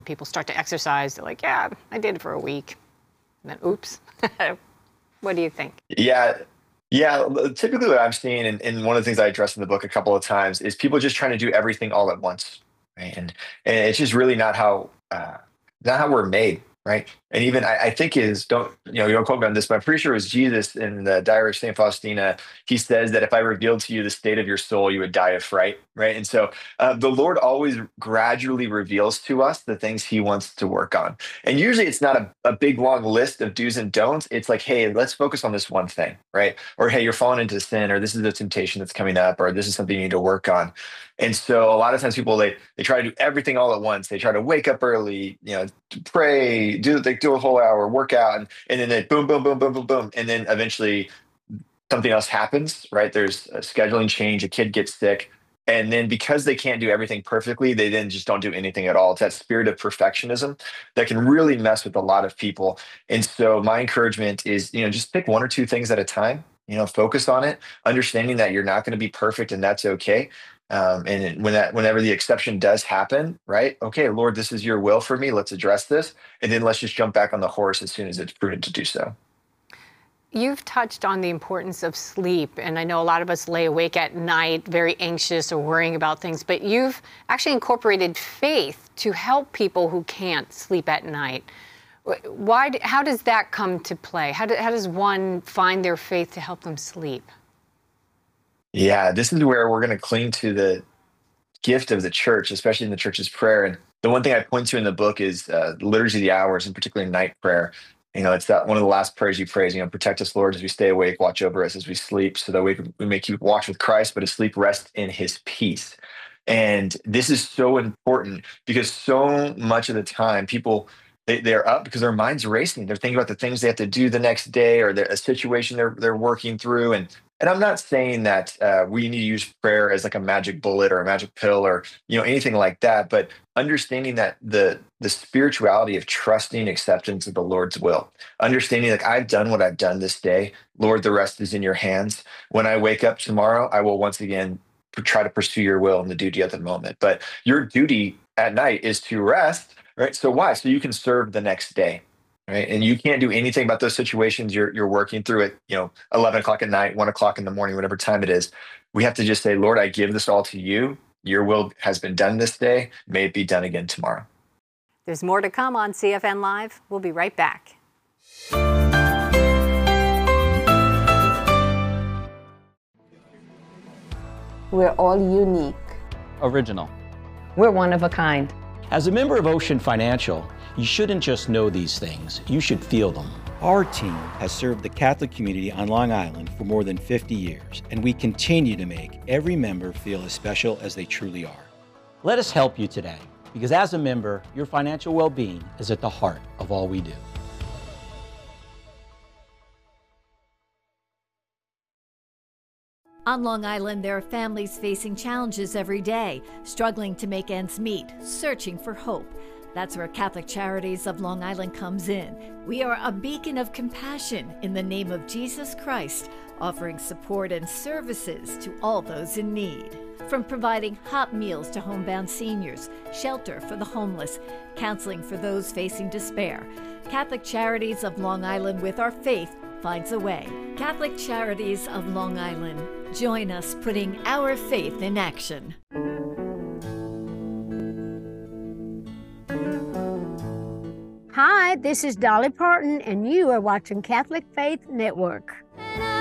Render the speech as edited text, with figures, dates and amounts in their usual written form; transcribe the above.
People start to exercise, they're like, yeah, I did it for a week. And then, oops. What do you think? Yeah. Yeah. Typically, what I'm seeing, and one of the things I address in the book a couple of times, is people just trying to do everything all at once. Right. And it's just really not how we're made. Right. And even I think is don't, you don't quote me on this, but I'm pretty sure it was Jesus in the Diary of St. Faustina. He says that if I revealed to you the state of your soul, you would die of fright. Right. And so the Lord always gradually reveals to us the things he wants to work on. And usually it's not a big long list of do's and don'ts. It's like, hey, let's focus on this one thing, right? Or hey, you're falling into sin, or this is the temptation that's coming up, or this is something you need to work on. And so a lot of times people they try to do everything all at once. They try to wake up early, pray, do a whole hour, work out, and then they boom, boom, boom, boom, boom, boom. And then eventually something else happens, right? There's a scheduling change, a kid gets sick. And then because they can't do everything perfectly, they then just don't do anything at all. It's that spirit of perfectionism that can really mess with a lot of people. And so my encouragement is, just pick one or two things at a time, focus on it, understanding that you're not going to be perfect and that's okay. And whenever the exception does happen, right? Okay, Lord, this is your will for me. Let's address this. And then let's just jump back on the horse as soon as it's prudent to do so. You've touched on the importance of sleep, and I know a lot of us lay awake at night very anxious or worrying about things, but you've actually incorporated faith to help people who can't sleep at night. How does that come to play? How does one find their faith to help them sleep? Yeah, this is where we're going to cling to the gift of the church, especially in the church's prayer. And the one thing I point to in the book is liturgy of the hours, and particularly night prayer. It's that one of the last prayers you pray is, protect us, Lord, as we stay awake, watch over us as we sleep, so that we may keep watch with Christ, but asleep rest in his peace. And this is so important because so much of the time people they're up because their mind's racing. They're thinking about the things they have to do the next day, or a situation they're working through. And I'm not saying that we need to use prayer as like a magic bullet or a magic pill or anything like that, but understanding that the spirituality of trusting acceptance of the Lord's will, understanding like I've done what I've done this day, Lord, the rest is in your hands. When I wake up tomorrow, I will once again try to pursue your will and the duty at the moment. But your duty at night is to rest, right? So why? So you can serve the next day. Right. And you can't do anything about those situations you're working through at, 11 o'clock at night, 1 o'clock in the morning, whatever time it is. We have to just say, Lord, I give this all to you. Your will has been done this day. May it be done again tomorrow. There's more to come on CFN Live. We'll be right back. We're all unique. Original. We're one of a kind. As a member of Ocean Financial, you shouldn't just know these things, you should feel them. Our team has served the Catholic community on Long Island for more than 50 years, and we continue to make every member feel as special as they truly are. Let us help you today, because as a member, your financial well-being is at the heart of all we do. On Long Island, there are families facing challenges every day, struggling to make ends meet, searching for hope. That's where Catholic Charities of Long Island comes in. We are a beacon of compassion in the name of Jesus Christ, offering support and services to all those in need. From providing hot meals to homebound seniors, shelter for the homeless, counseling for those facing despair, Catholic Charities of Long Island, with our faith, finds a way. Catholic Charities of Long Island. Join us putting our faith in action. Hi, this is Dolly Parton, and you are watching Catholic Faith Network.